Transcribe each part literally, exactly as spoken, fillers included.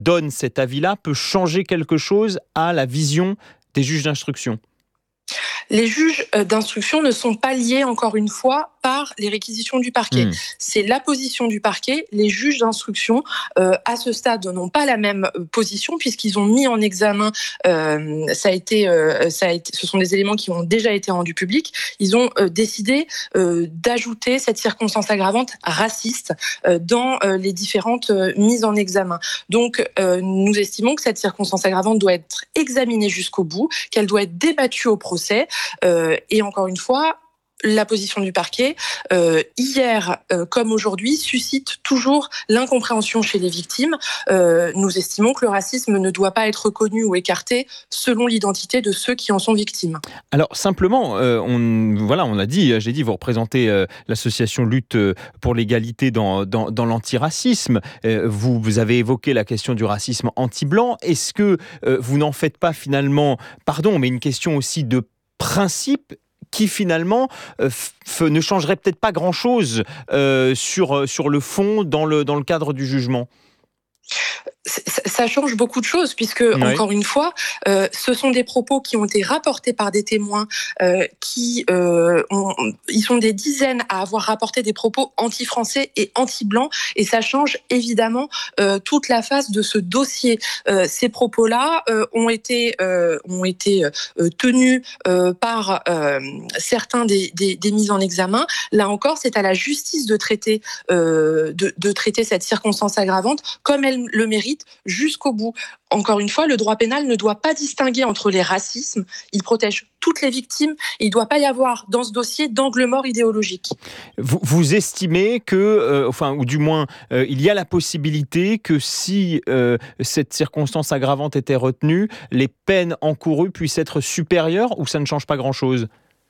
donne cet avis-là peut changer quelque chose à la vision des juges d'instruction? Les juges d'instruction ne sont pas liés, encore une fois, par les réquisitions du parquet. Mmh. C'est la position du parquet. Les juges d'instruction, euh, à ce stade, n'ont pas la même position puisqu'ils ont mis en examen, euh, ça a été, euh, ça a été, ce sont des éléments qui ont déjà été rendus publics, ils ont euh, décidé euh, d'ajouter cette circonstance aggravante raciste euh, dans euh, les différentes euh, mises en examen. Donc, euh, nous estimons que cette circonstance aggravante doit être examinée jusqu'au bout, qu'elle doit être débattue au procès. Euh, et encore une fois, la position du parquet, euh, hier euh, comme aujourd'hui, suscite toujours l'incompréhension chez les victimes. Euh, nous estimons que le racisme ne doit pas être reconnu ou écarté selon l'identité de ceux qui en sont victimes. Alors simplement, euh, on, voilà, on a dit, j'ai dit, vous représentez euh, l'association Lutte pour l'égalité dans, dans, dans l'antiracisme. Euh, vous, vous avez évoqué la question du racisme anti-blanc. Est-ce que euh, vous n'en faites pas finalement, pardon, mais une question aussi de principe qui finalement euh, f- ne changerait peut-être pas grand-chose euh, sur, sur le fond dans le, dans le cadre du jugement? Ça change beaucoup de choses puisque, oui. encore une fois, euh, ce sont des propos qui ont été rapportés par des témoins euh, qui, euh, ont, ils sont des dizaines à avoir rapporté des propos anti-français et anti-blancs et ça change évidemment euh, toute la face de ce dossier. Euh, ces propos-là euh, ont été, euh, ont été euh, tenus euh, par euh, certains des, des, des mises en examen. Là encore, c'est à la justice de traiter, euh, de, de traiter cette circonstance aggravante comme elle le mérite jusqu'au bout. Encore une fois, le droit pénal ne doit pas distinguer entre les racismes. Il protège toutes les victimes et il ne doit pas y avoir dans ce dossier d'angle mort idéologique. Vous, vous estimez que, euh, enfin, ou du moins, euh, il y a la possibilité que si euh, cette circonstance aggravante était retenue, les peines encourues puissent être supérieures ou ça ne change pas grand-chose ?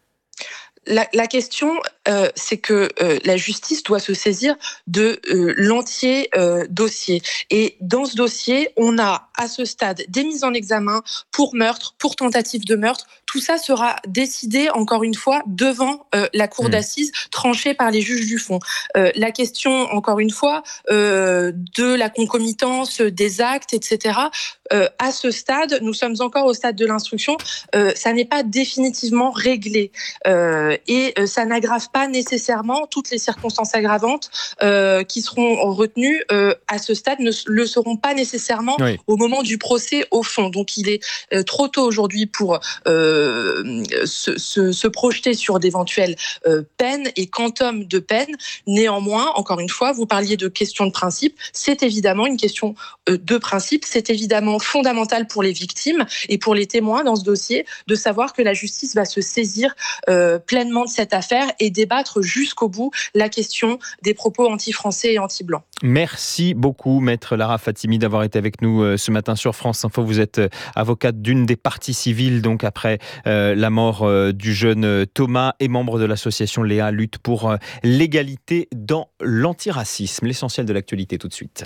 La, la question, euh, c'est que euh, la justice doit se saisir de euh, l'entier euh, dossier. Et dans ce dossier, on a à ce stade des mises en examen pour meurtre, pour tentative de meurtre. Tout ça sera décidé, encore une fois, devant euh, la cour mmh. d'assises, tranchée par les juges du fond. Euh, la question, encore une fois, euh, de la concomitance des actes, et cetera, euh, à ce stade, nous sommes encore au stade de l'instruction, euh, ça n'est pas définitivement réglé. Euh, et euh, ça n'aggrave pas nécessairement toutes les circonstances aggravantes euh, qui seront retenues euh, à ce stade, ne le seront pas nécessairement oui. au moment du procès au fond. Donc il est euh, trop tôt aujourd'hui pour euh, se, se, se projeter sur d'éventuelles euh, peines et quantum de peine. Néanmoins, encore une fois, vous parliez de questions de principe, c'est évidemment une question euh, de principe, c'est évidemment fondamental pour les victimes et pour les témoins dans ce dossier de savoir que la justice va se saisir euh, pleinement de cette affaire et débattre jusqu'au bout la question des propos anti-français et anti-blancs. Merci beaucoup, Maître Lara Fatimi, d'avoir été avec nous ce matin sur France Info. Vous êtes avocate d'une des parties civiles, donc après euh, la mort euh, du jeune Thomas et membre de l'association Léa Lutte pour euh, l'égalité dans l'antiracisme. L'essentiel de l'actualité tout de suite.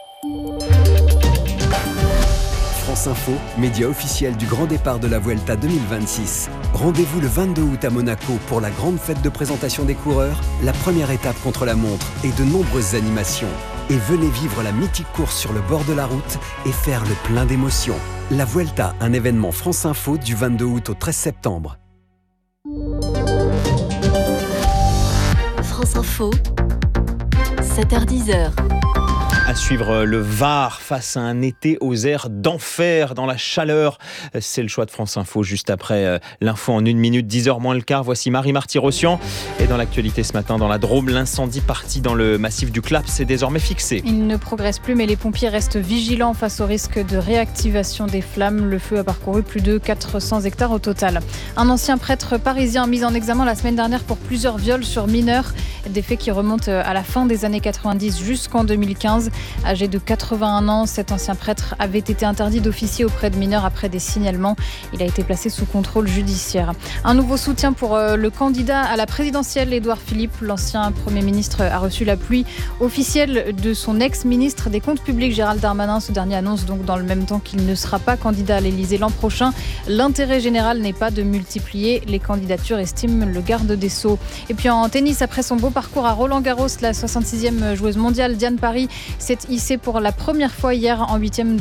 France Info, média officiel du grand départ de la Vuelta deux mille vingt-six. Rendez-vous le vingt-deux août à Monaco pour la grande fête de présentation des coureurs, la première étape contre la montre et de nombreuses animations. Et venez vivre la mythique course sur le bord de la route et faire le plein d'émotions. La Vuelta, un événement France Info du vingt-deux août au treize septembre. France Info, sept heures dix. À suivre le Var face à un été aux airs d'enfer, dans la chaleur. C'est le choix de France Info juste après l'info en une minute, dix heures moins le quart. Voici Marie Marty-Rossian. Et dans l'actualité ce matin, dans la Drôme, l'incendie parti dans le massif du Claps est désormais fixé. Il ne progresse plus, mais les pompiers restent vigilants face au risque de réactivation des flammes. Le feu a parcouru plus de quatre cents hectares au total. Un ancien prêtre parisien mis en examen la semaine dernière pour plusieurs viols sur mineurs. Des faits qui remontent à la fin des années quatre-vingt-dix jusqu'en deux mille quinze. Âgé de quatre-vingt-un ans, cet ancien prêtre avait été interdit d'officier auprès de mineurs après des signalements. Il a été placé sous contrôle judiciaire. Un nouveau soutien pour le candidat à la présidentielle, Édouard Philippe. L'ancien Premier ministre a reçu l'appui officiel de son ex-ministre des Comptes publics, Gérald Darmanin. Ce dernier annonce donc dans le même temps qu'il ne sera pas candidat à l'Élysée l'an prochain. L'intérêt général n'est pas de multiplier les candidatures, estime le garde des Sceaux. Et puis en tennis, après son beau parcours à Roland-Garros, la soixante-sixième joueuse mondiale Diane Parry s'est s'est hissé pour la première fois hier en huitième